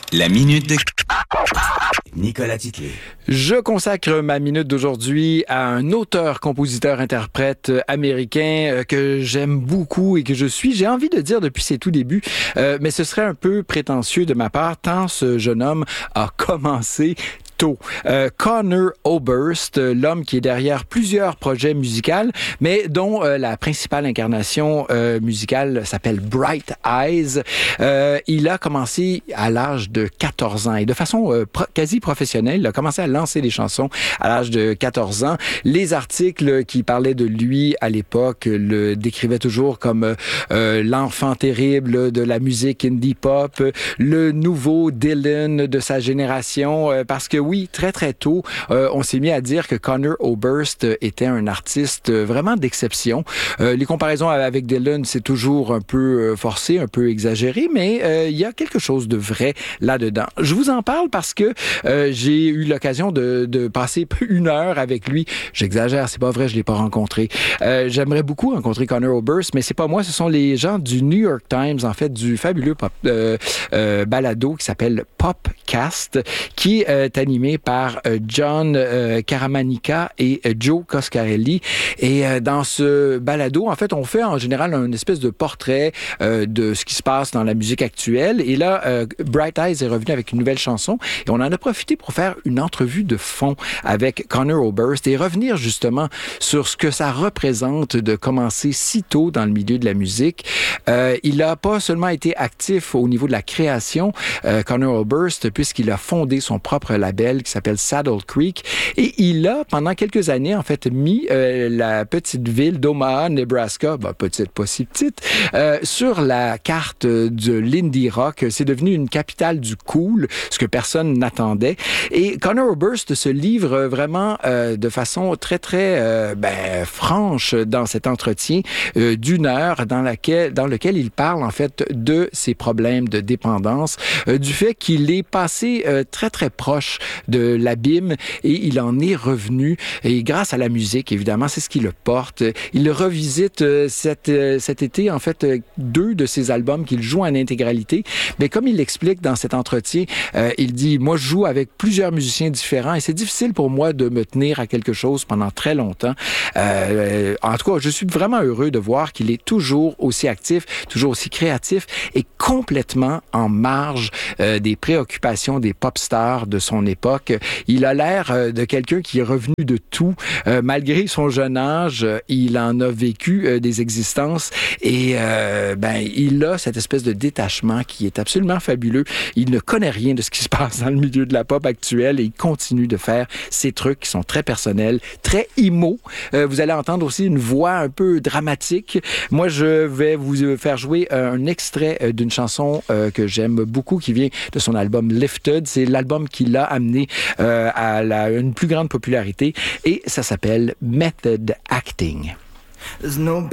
La minute de Nicolas Titley. Je consacre ma minute d'aujourd'hui à un auteur, compositeur, interprète américain que j'aime beaucoup et que j'ai envie de dire depuis ses tout débuts, mais ce serait un peu prétentieux de ma part tant ce jeune homme a commencé tôt. Conor Oberst, l'homme qui est derrière plusieurs projets musicaux, mais dont la principale incarnation musicale s'appelle Bright Eyes. Il a commencé à l'âge de 14 ans et de façon quasi professionnelle. Il a commencé à lancer des chansons à l'âge de 14 ans. Les articles qui parlaient de lui à l'époque le décrivaient toujours comme l'enfant terrible de la musique indie pop, le nouveau Dylan de sa génération, parce que oui, très très tôt, on s'est mis à dire que Conor Oberst était un artiste vraiment d'exception. Les comparaisons avec Dylan, c'est toujours un peu forcé, un peu exagéré, mais il y a quelque chose de vrai là-dedans. Je vous en parle parce que j'ai eu l'occasion de passer une heure avec lui. J'exagère, c'est pas vrai, je l'ai pas rencontré. J'aimerais beaucoup rencontrer Conor Oberst, mais c'est pas moi, ce sont les gens du New York Times, en fait, du fabuleux balado qui s'appelle Popcast, qui est animé par John Caramanica et Joe Coscarelli. Et dans ce balado, en fait, on fait en général une espèce de portrait de ce qui se passe dans la musique actuelle. Et là, Bright Eyes est revenu avec une nouvelle chanson et on en a profité pour faire une entrevue de fond avec Conor Oberst et revenir justement sur ce que ça représente de commencer si tôt dans le milieu de la musique. Il n'a pas seulement été actif au niveau de la création, Conor Oberst, puisqu'il a fondé son propre label qui s'appelle Saddle Creek. Et il a, pendant quelques années, en fait, mis la petite ville d'Omaha, Nebraska, petite, pas si petite, sur la carte de l'indie rock. C'est devenu une capitale du cool, ce que personne n'attendait. Et Conor Oberst se livre vraiment de façon très, très franche dans cet entretien d'une heure dans lequel il parle, en fait, de ses problèmes de dépendance, du fait qu'il est passé très, très proche de l'abîme et il en est revenu. Et grâce à la musique, évidemment, c'est ce qui le porte. Il revisite cet été, en fait, 2 de ses albums qu'il joue en intégralité. Mais comme il l'explique dans cet entretien, il dit, moi, je joue avec plusieurs musiciens différents et c'est difficile pour moi de me tenir à quelque chose pendant très longtemps. En tout cas, je suis vraiment heureux de voir qu'il est toujours aussi actif, toujours aussi créatif et complètement en marge des préoccupations des pop stars de son époque. Il a l'air de quelqu'un qui est revenu de tout. Malgré son jeune âge, il en a vécu des existences et il a cette espèce de détachement qui est absolument fabuleux. Il ne connaît rien de ce qui se passe dans le milieu de la pop actuelle et il continue de faire ces trucs qui sont très personnels, très emo. Vous allez entendre aussi une voix un peu dramatique. Moi, je vais vous faire jouer un extrait d'une chanson que j'aime beaucoup qui vient de son album Lifted. C'est l'album qui l'a amené à une plus grande popularité et ça s'appelle Method Acting. There's no